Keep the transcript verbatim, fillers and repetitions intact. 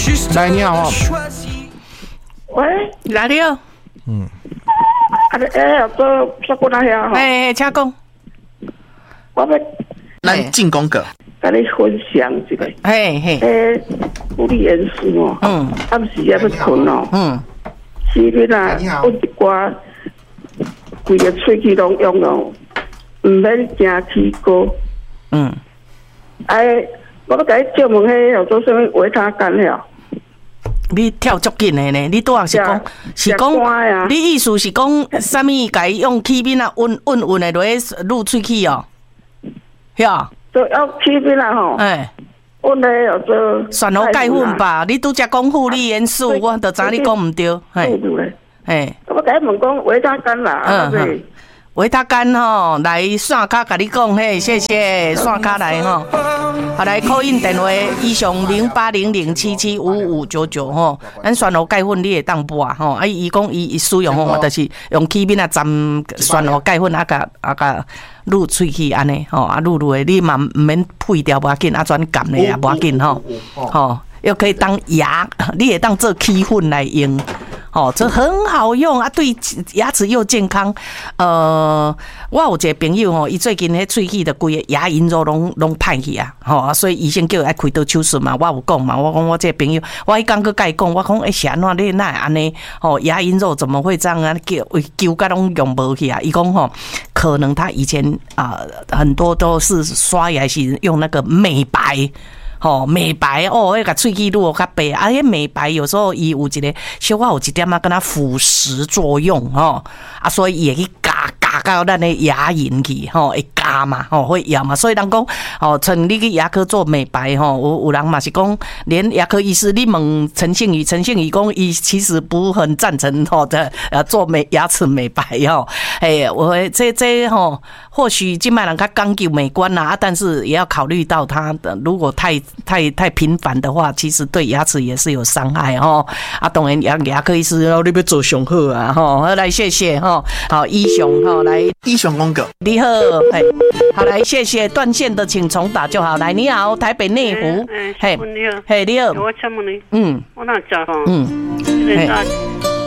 来，你好。 喂， 来了。 嗯。 啊，哎，做做过那遐吼。 哎，请讲。 我要咱进攻个， 跟你分享一个。 嘿嘿。 诶，物理元素哦。嗯。暗时也要困哦。嗯。是你啦，我一寡规个喙齿拢用哦，唔免惊起膏。嗯。哎，我要甲你借问迄叫做什么维他干了？ 你跳足紧的呢？你拄仔是讲是讲，你意思是讲啥物？甲伊用气面啊，温温温的落去入喙齿哦，晓？ 就要气面啊吼。哎。温的叫做酸活钙粉吧？你拄则讲护理元素，我就知你讲毋对。嘿。嘿。 我甲你问讲维他干啦，嗯嗯。 维他干吼，来线卡甲你讲嘿，谢谢线卡来吼，好来call in电话以上零八零零七七五五九九吼，咱酸活钙粉你会当抹吼，啊伊讲伊伊使用吼，就是用气面啊沾酸活钙粉啊甲啊甲入喙齿安尼吼，啊入入的你嘛毋免配掉无要紧，啊转含的也无要紧吼，吼又可以当牙，你会当做气粉来用。哦，这很好用啊，对牙齿又健康。呃，我有一个朋友吼，伊最近迄喙齿的规个牙龈肉拢拢歹去啊，吼啊，所以医生叫伊爱开刀手术嘛。我有讲嘛，我讲我这个朋友，我迄刚去甲伊讲，我讲诶，是安怎你哪会安尼？吼，牙龈肉怎么会这样啊？叫揪甲拢用无去啊？伊讲吼，可能他以前啊、呃、很多都是刷牙是用那个美白。哦，美白哦，迄个喙齿愈较白，啊，迄美白有时候伊有一个小可有一点啊，跟它腐蚀作用吼，啊，所以伊会去加加到咱的牙龈去吼，会加嘛，吼会咬嘛，所以人讲哦，趁你去牙科做美白吼，有有人嘛是讲，连牙科医师你问陈信宇，陈信宇讲伊其实不很赞成吼的呃做美牙齿美白吼，哎，我这这吼，或许今麦人较讲究美观啦，啊，但是也要考虑到他的如果太太太频繁的话，其实对牙齿也是有伤害哦。啊，当然牙牙科医师哦，你要做上好啊吼，好来谢谢哈，好医雄哈来医雄公哥， 你好，嘿，好来谢谢断线的请重打就好。来你好，台北内湖， 嘿，你好， 嘿你好， 我请问你， 嗯， 我哪讲哈， 嗯， 现在